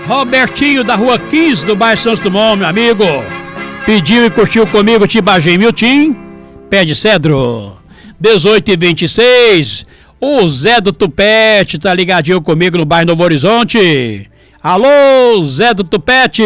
Robertinho da Rua 15 do bairro Santos Dumont, meu amigo. Pediu e curtiu comigo Tibagem Miltim, Pé de Cedro. 18h26, o Zé do Tupete tá ligadinho comigo no bairro Novo Horizonte. Alô, Zé do Tupete.